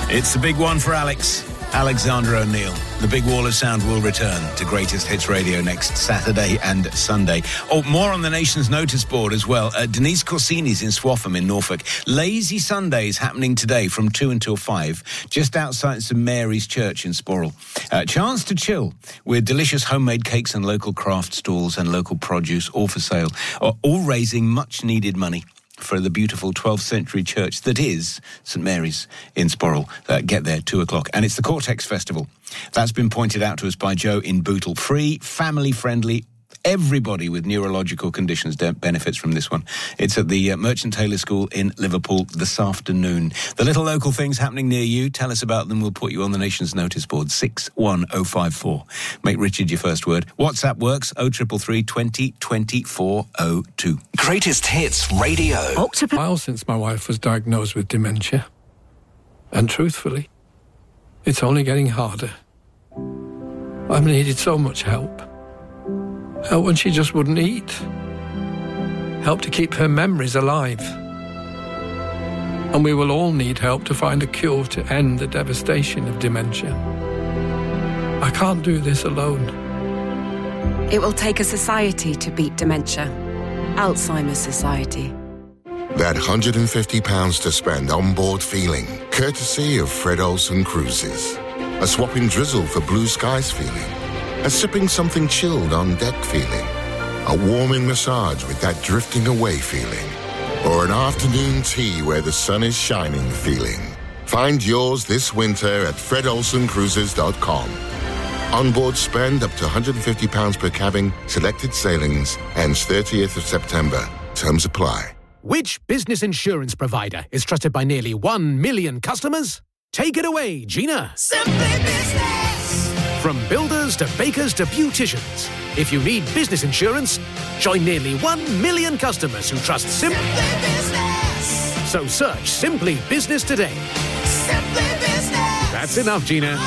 It's the big one for Alexander O'Neill. The Big Wall of Sound will return to Greatest Hits Radio next Saturday and Sunday. Oh, more on the nation's notice board as well. Denise Corsini's in Swaffham in Norfolk. Lazy Sundays happening today from 2 until 5, just outside St Mary's Church in Sporrell. Chance to chill with delicious homemade cakes and local craft stalls and local produce, all for sale, all raising much needed money for the beautiful 12th century church that is St Mary's in Sporrell. Get there, 2 o'clock. And it's the Cortex Festival. That's been pointed out to us by Joe in Bootle. Free, family-friendly. Everybody with neurological conditions benefits from this one. It's at the Merchant Taylor School in Liverpool this afternoon. The little local things happening near you, tell us about them. We'll put you on the nation's notice board, 61054. Make Richard your first word. WhatsApp works, 0333 20 2402. Greatest Hits Radio. A while since my wife was diagnosed with dementia. And truthfully, it's only getting harder. I've needed so much help. Help when she just wouldn't eat. Help to keep her memories alive. And we will all need help to find a cure to end the devastation of dementia. I can't do this alone. It will take a society to beat dementia. Alzheimer's Society. That £150 to spend on board feeling, courtesy of Fred Olsen Cruises. A swapping drizzle for blue skies feeling. A sipping something chilled on deck feeling. A warming massage with that drifting away feeling. Or an afternoon tea where the sun is shining feeling. Find yours this winter at fredolsencruises.com. Onboard spend up to £150 per cabin, selected sailings, ends 30th of September. Terms apply. Which business insurance provider is trusted by nearly 1 million customers? Take it away, Gina. Simply Business. From builders to bakers to beauticians, if you need business insurance, join nearly 1 million customers who trust Simply Business. So search Simply Business today. Simply Business. That's enough, Gina.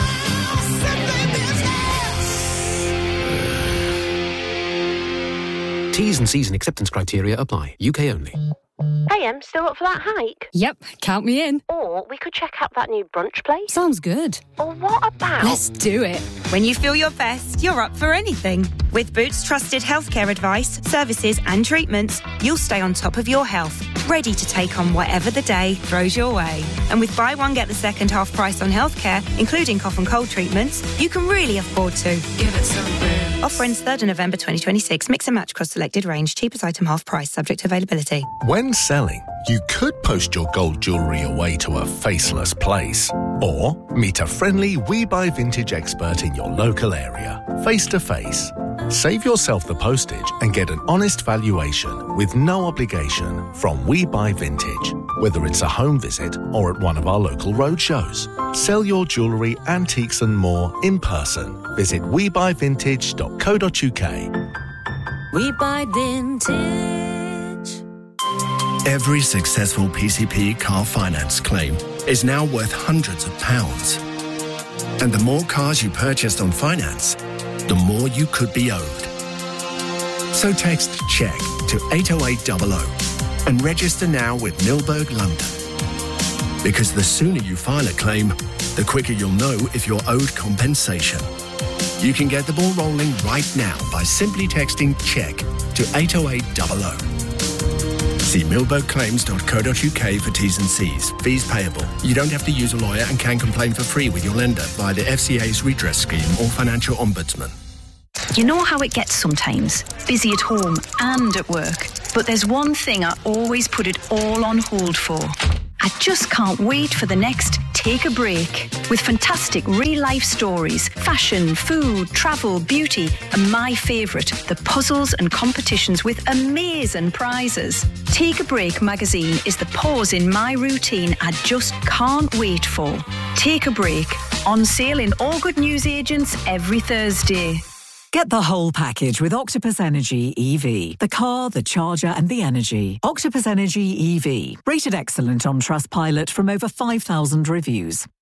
T's and C's and acceptance criteria apply. UK only. AM, still up for that hike? Yep, count me in. Or we could check out that new brunch place. Sounds good. Or what about... Let's do it. When you feel your best, you're up for anything. With Boots trusted healthcare advice, services and treatments, you'll stay on top of your health, ready to take on whatever the day throws your way. And with buy one, get the second half price on healthcare, including cough and cold treatments, you can really afford to. Give it some Boots. Offer ends 3rd of November 2026. Mix and match across selected range. Cheapest item half price, subject to availability. When selling, you could post your gold jewellery away to a faceless place. Or meet a friendly We Buy Vintage expert in your local area, face to face. Save yourself the postage and get an honest valuation with no obligation from We Buy Vintage, whether it's a home visit or at one of our local roadshows. Sell your jewellery, antiques and more in person. Visit webuyvintage.co.uk. We buy vintage. Every successful PCP car finance claim is now worth hundreds of pounds. And the more cars you purchased on finance, the more you could be owed. So text CHECK to 80800 and register now with Milberg London. Because the sooner you file a claim, the quicker you'll know if you're owed compensation. You can get the ball rolling right now by simply texting CHECK to 80800. See milbergclaims.co.uk for T's and C's. Fees payable. You don't have to use a lawyer and can complain for free with your lender via the FCA's redress scheme or financial ombudsman. You know how it gets sometimes, busy at home and at work. But there's one thing I always put it all on hold for. I just can't wait for the next Take a Break. With fantastic real-life stories, fashion, food, travel, beauty, and my favourite, the puzzles and competitions with amazing prizes. Take a Break magazine is the pause in my routine I just can't wait for. Take a Break. On sale in all good newsagents every Thursday. Get the whole package with Octopus Energy EV. The car, the charger and the energy. Octopus Energy EV. Rated excellent on Trustpilot from over 5,000 reviews.